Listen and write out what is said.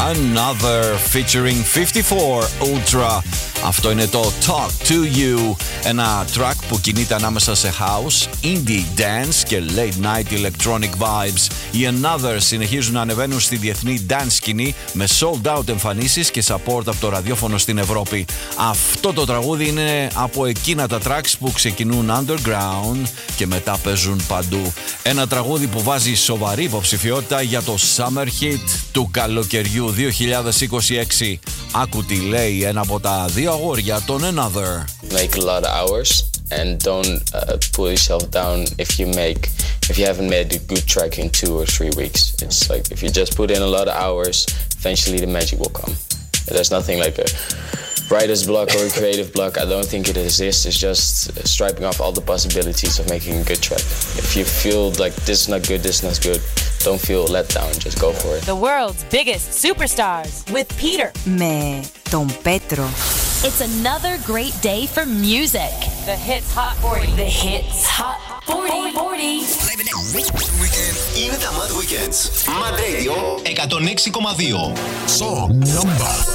Another featuring 54 Ultra. Αυτό είναι το Talk to You, ένα track που κινείται ανάμεσα σε house, indie dance και late night electronic vibes. Οι Another συνεχίζουν να ανεβαίνουν στη διεθνή dance σκηνή με sold out εμφανίσεις και support από το ραδιόφωνο στην Ευρώπη. Αυτό το τραγούδι είναι από εκείνα τα tracks που ξεκινούν underground και μετά παίζουν παντού. Ένα τραγούδι που βάζει σοβαρή υποψηφιότητα για το Summer Hit του καλοκαιριού 2026. Άκου τι λέει ένα από τα δύο αγόρια των Another. Make a lot of hours and don't pull yourself down if you haven't made a good track in 2 or 3 weeks. It's like if you just put in a lot of hours, eventually the magic will come. There's nothing like a writer's block or a creative block. I don't think it exists. It's just striping off all the possibilities of making a good track. If you feel like this is not good, this is not good, don't feel let down. Just go for it. The world's biggest superstars with Peter. Με τον Πέτρο. It's another great day for music. The Hits Hot 40. The Hits Hot 40. Είναι τα Mad Weekends. Mad Radio 106,2. Song number